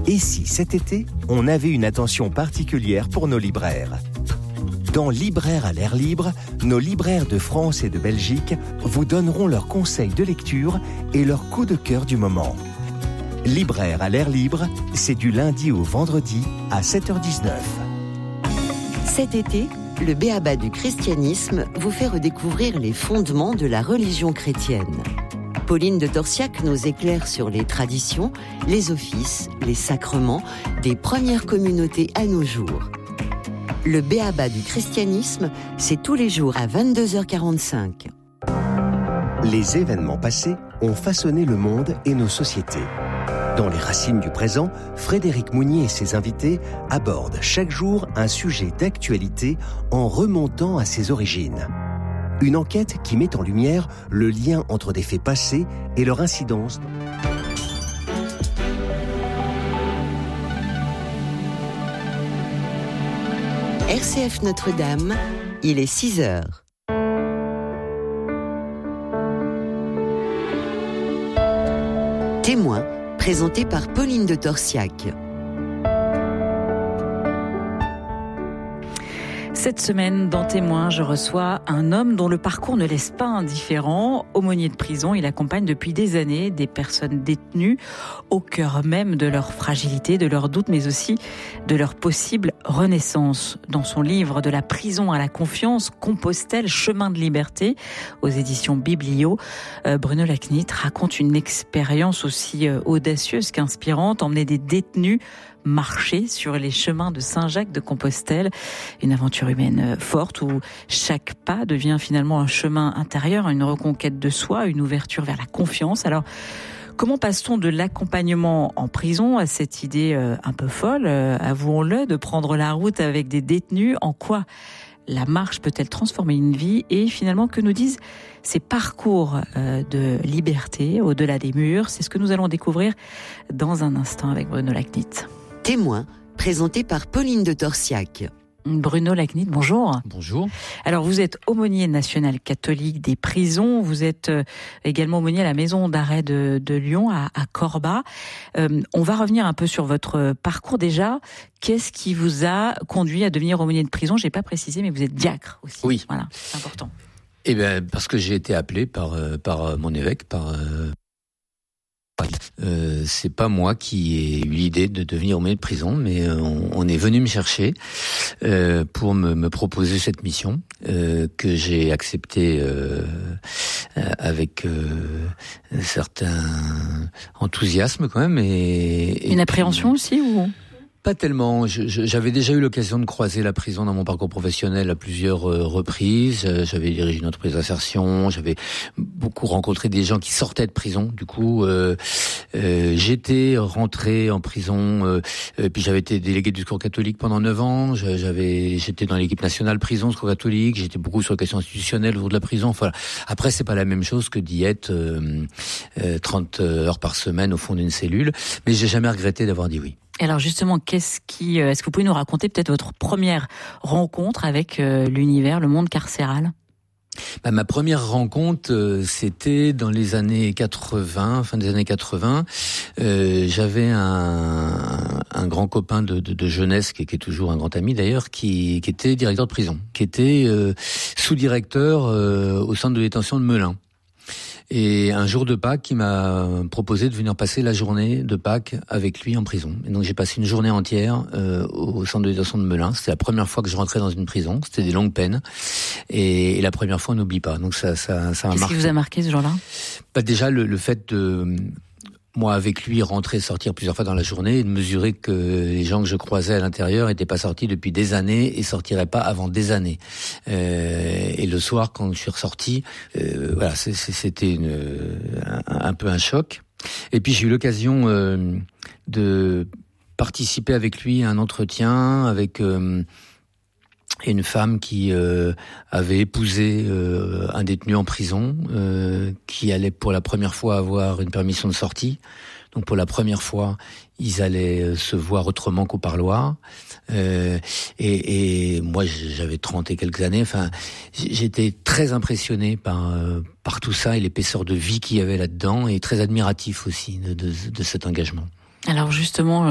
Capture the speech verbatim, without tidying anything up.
Et si cet été, on avait une attention particulière pour nos libraires ? Dans Libraires à l'air libre, nos libraires de France et de Belgique vous donneront leurs conseils de lecture et leurs coups de cœur du moment. Libraires à l'air libre, c'est du lundi au vendredi à sept heures dix-neuf. Cet été, le B A B A du christianisme vous fait redécouvrir les fondements de la religion chrétienne. Pauline de Torsiac nous éclaire sur les traditions, les offices, les sacrements des premières communautés à nos jours. Le B A B A du christianisme, c'est tous les jours à vingt-deux heures quarante-cinq. Les événements passés ont façonné le monde et nos sociétés. Dans Les Racines du présent, Frédéric Mounier et ses invités abordent chaque jour un sujet d'actualité en remontant à ses origines. Une enquête qui met en lumière le lien entre des faits passés et leur incidence. R C F Notre-Dame, il est six heures. Témoin, présenté par Pauline de Torsiac. Cette semaine, dans Témoin, je reçois un homme dont le parcours ne laisse pas indifférent. Aumônier de prison, il accompagne depuis des années des personnes détenues au cœur même de leur fragilité, de leurs doutes, mais aussi de leur possible renaissance. Dans son livre « De la prison à la confiance, Compostelle, chemin de liberté » aux éditions Biblio, euh, Bruno Lacnit raconte une expérience aussi euh, audacieuse qu'inspirante, emmener des détenus marcher sur les chemins de Saint-Jacques de Compostelle, une aventure humaine forte où chaque pas devient finalement un chemin intérieur, une reconquête de soi, une ouverture vers la confiance. Alors, comment passe-t-on de l'accompagnement en prison à cette idée euh, un peu folle, euh, avouons-le, de prendre la route avec des détenus ? En quoi la marche peut-elle transformer une vie ? Et finalement, que nous disent ces parcours euh, de liberté au-delà des murs ? C'est ce que nous allons découvrir dans un instant avec Bruno Lacnit. Témoin, présenté par Pauline de Torsiac. Bruno Lacnit, bonjour. Bonjour. Alors, vous êtes aumônier national catholique des prisons. Vous êtes euh, également aumônier à la maison d'arrêt de, de Lyon, à, à Corba. Euh, on va revenir un peu sur votre parcours déjà. Qu'est-ce qui vous a conduit à devenir aumônier de prison ? Je n'ai pas précisé, mais vous êtes diacre aussi. Oui. Voilà, c'est important. Eh bien, parce que j'ai été appelé par, euh, par mon évêque, par... Euh... Euh, c'est pas moi qui ai eu l'idée de devenir aumônier de prison, mais euh, on, on est venu me chercher euh, pour me, me proposer cette mission euh, que j'ai acceptée euh, avec euh, un certain enthousiasme quand même. Et, et une appréhension puis, aussi ou pas tellement. Je, je, j'avais déjà eu l'occasion de croiser la prison dans mon parcours professionnel à plusieurs euh, reprises. Euh, j'avais dirigé une entreprise d'insertion. J'avais beaucoup rencontré des gens qui sortaient de prison. Du coup, euh, euh, j'étais rentré en prison. Euh, euh, puis j'avais été délégué du Secours catholique pendant neuf ans. J'avais, j'étais dans l'équipe nationale prison Secours catholique. J'étais beaucoup sur les questions institutionnelles autour de la prison. Enfin, après, c'est pas la même chose que d'y être euh, euh, trente heures par semaine au fond d'une cellule. Mais j'ai jamais regretté d'avoir dit oui. Alors justement, qu'est-ce qui, est-ce que vous pouvez nous raconter peut-être votre première rencontre avec euh, l'univers, le monde carcéral ? Bah, ma première rencontre, euh, c'était dans les années quatre-vingts, fin des années quatre-vingts. Euh, j'avais un, un grand copain de, de, de jeunesse, qui, qui est toujours un grand ami d'ailleurs, qui, qui était directeur de prison, qui était euh, sous-directeur euh, au centre de détention de Melun. Et un jour de Pâques, il m'a proposé de venir passer la journée de Pâques avec lui en prison. Et donc j'ai passé une journée entière euh, au centre de détention de Melun. C'était la première fois que je rentrais dans une prison. C'était des longues peines. Et, et la première fois, on n'oublie pas. Donc ça, ça, ça m'a marqué. Qu'est-ce qui vous a marqué ce jour-là ? Bah déjà le, le fait de moi avec lui rentrer, sortir plusieurs fois dans la journée, et de mesurer que les gens que je croisais à l'intérieur n'étaient pas sortis depuis des années et sortiraient pas avant des années. Euh, et le soir, quand je suis ressorti, euh, voilà, c'est, c'est, c'était une, un, un peu un choc. Et puis j'ai eu l'occasion euh, de participer avec lui à un entretien avec euh, une femme qui euh, avait épousé euh, un détenu en prison, euh, qui allait pour la première fois avoir une permission de sortie. Donc pour la première fois, ils allaient se voir autrement qu'au parloir. Euh, et, et moi, j'avais trente et quelques années. Enfin, j'étais très impressionné par euh, par tout ça et l'épaisseur de vie qu'il y avait là-dedans, et très admiratif aussi de, de, de cet engagement. Alors justement,